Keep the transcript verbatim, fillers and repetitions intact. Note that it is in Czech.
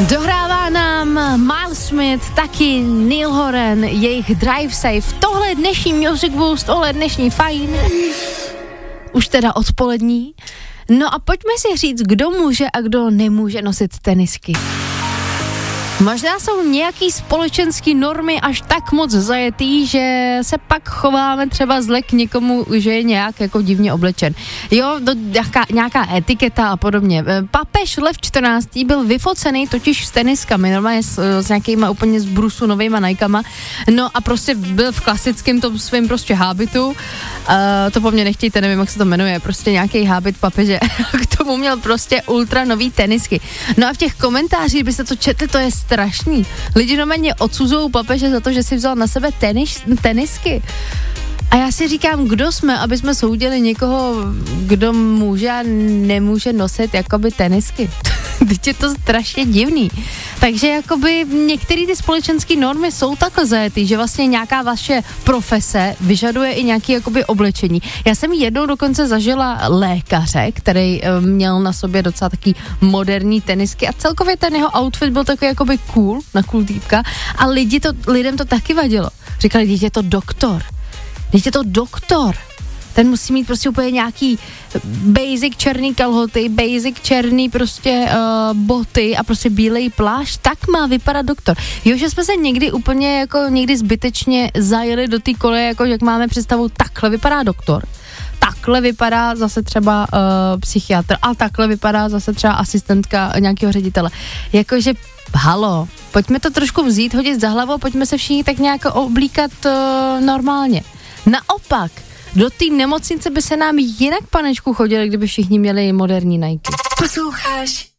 Dohrává nám Miles Smith, taky Neil Horan, jejich Drive Safe. Tohle je dnešní Music Boost, tohle je dnešní fajn. Už teda odpolední. No a pojďme si říct, kdo může a kdo nemůže nosit tenisky. Možná jsou nějaký společenský normy až tak moc zajetý, že se pak chováme třeba zle k někomu, že je nějak jako divně oblečen. Jo, do, nějaká, nějaká etiketa a podobně. Papež Lev čtrnáctý byl vyfocený totiž s teniskami, normálně s, s nějakýma úplně z brusu novejma Nikama. No a prostě byl v klasickém tom svým prostě hábitu. Uh, to po mně nechtějte, nevím, jak se to jmenuje, prostě nějaký hábit papeže. K tomu měl prostě ultra nový tenisky. No a v těch komentářích byste to četli, to je strašný. Lidi normálně odsuzují papeže za to, že si vzal na sebe tenis, tenisky. A já si říkám, kdo jsme, aby jsme soudili někoho, kdo může a nemůže nosit jakoby tenisky. Teď je to strašně divný. Takže jakoby některé ty společenské normy jsou takhle zajetý, že vlastně nějaká vaše profese vyžaduje i nějaké jakoby oblečení. Já jsem jednou dokonce zažila lékaře, který um, měl na sobě docela taký moderní tenisky a celkově ten jeho outfit byl takový jakoby cool, na cool týpka a lidi to, lidem to taky vadilo. Říkali, dítě je to doktor. Dítě je to doktor. Ten musí mít prostě úplně nějaký basic černý kalhoty, basic černý prostě uh, boty a prostě bílej plášť, tak má vypadat doktor. Jo, že jsme se někdy úplně jako někdy zbytečně zajeli do té koleje, jako jak máme představu, takhle vypadá doktor, takhle vypadá zase třeba uh, psychiatr a takhle vypadá zase třeba asistentka nějakého ředitele. Jakože halo, pojďme to trošku vzít, hodit za hlavu, pojďme se všichni tak nějak oblíkat uh, normálně. Naopak, do té nemocnice by se nám jinak, panečku, chodili, kdyby všichni měli moderní Nike. Posloucháš